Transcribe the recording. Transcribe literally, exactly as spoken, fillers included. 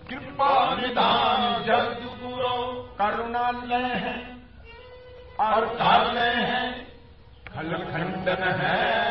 कृपा निधान जगत गुरो करुणालय है और कालय है खल खंडन है